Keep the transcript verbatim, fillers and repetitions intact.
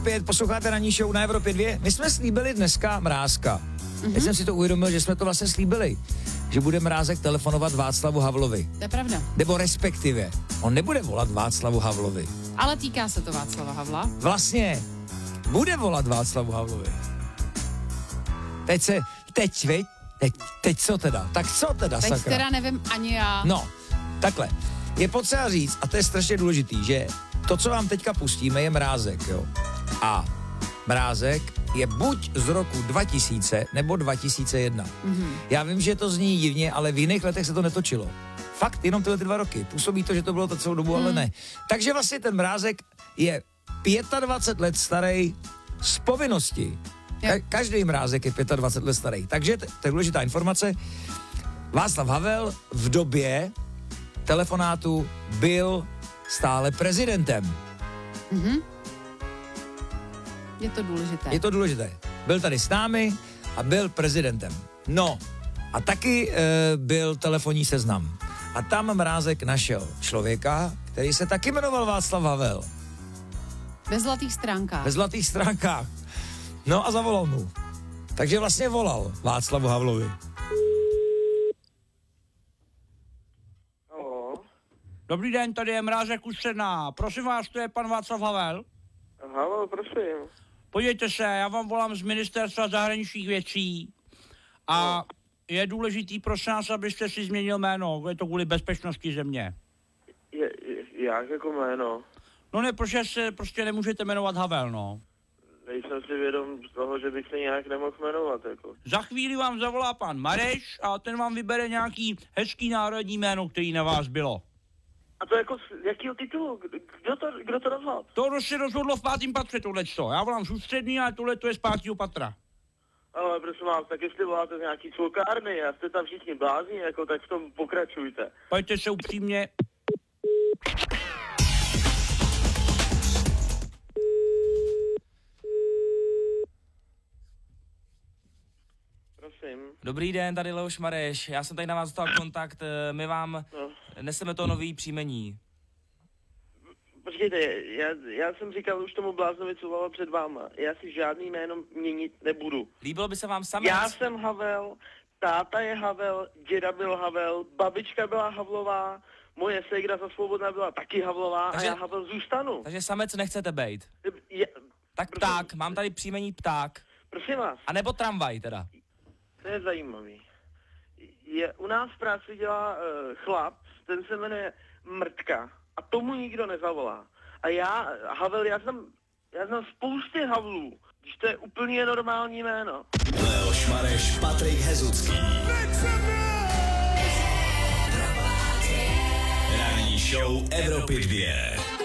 pět, posloucháte Ranní show na Evropě dva. My jsme slíbili dneska Mrázka. Mm-hmm. Já jsem si to uvědomil, že jsme to vlastně slíbili. Že bude Mrázek telefonovat Václavu Havlovi. To je pravda. Nebo respektive, on nebude volat Václavu Havlovi. Ale týká se to Václava Havla. Vlastně, bude volat Václavu Havlovi. Teď se, teď, veď, teď, teď co teda? Tak co teda, Teď sakra? teda nevím ani já. No, takhle. Je potřeba říct, a to je strašně důležitý, že to, co vám teďka pustíme, je Mrázek, jo. A Mrázek je buď z roku dva tisíce nebo dva tisíce jedna. Mm-hmm. Já vím, že to zní divně, ale v jiných letech se to netočilo. Fakt, jenom tyhle ty dva roky. Působí to, že to bylo to celou dobu, mm. ale ne. Takže vlastně ten Mrázek je dvacet pět let starý z povinnosti. Ka- každý Mrázek je dvacet pět let starý. Takže to je důležitá informace. Václav Havel v době telefonátu byl stále prezidentem. Mhm. Je to důležité. Je to důležité. Byl tady s námi a byl prezidentem. No, a taky e, byl telefonní seznam. A tam Mrázek našel člověka, který se taky jmenoval Václav Havel. Ve zlatých stránkách. Ve zlatých stránkách. No a zavolal mu. Takže vlastně volal Václavu Havlovi. Halo. Dobrý den, tady je Mrázek Ústředná. Prosím vás, to je pan Václav Havel? Halo, prosím. Podívejte se, já vám volám z Ministerstva zahraničních věcí a je důležitý, prosím vás, abyste si změnil jméno, je to kvůli bezpečnosti země. Je, je, jak jako jméno? No ne, protože se prostě nemůžete jmenovat Havel, no. Nejsem si vědom toho, že bych se nějak nemohl jmenovat, jako. Za chvíli vám zavolá pan Mareš a ten vám vybere nějaký hezký národní jméno, který na vás bylo. A to jako z jakého titulu? Kdo to, kdo to rozhodl? To se rozhodlo v pátém patře tohleto. Já volám z Ústřední, ale tohle to je z pátého patra. Ale prosím vás, tak jestli voláte z nějaký cukárny a jste tam všichni blázní, jako, tak v tom pokračujte. Pojďte se upřímně. Prosím. Dobrý den, tady Leoš Mareš. Já jsem tady na vás dostal kontakt, my vám No. neseme to nový příjmení. Počkejte, já, já jsem říkal už tomu bláznovi, co volal před váma. Já si žádný jméno měnit nebudu. Líbilo by se vám samec? Já jsem Havel, táta je Havel, děda byl Havel, babička byla Havlová, moje ségra za svobodná byla taky Havlová. Takže, a já Havel zůstanu. Takže samec nechcete bejt. Je, tak prosím, pták, mám tady příjmení pták. Prosím vás. A nebo tramvaj teda. To je zajímavý. Je, u nás v práci dělá uh, chlap, ten se jmenuje Mrtka a tomu nikdo nezavolá. A já, Havel, já znám, já znám spousty Havlů, když to je úplně normální jméno. Leoš Mareš, Patrik Hezucký. Ranní show Evropy dva.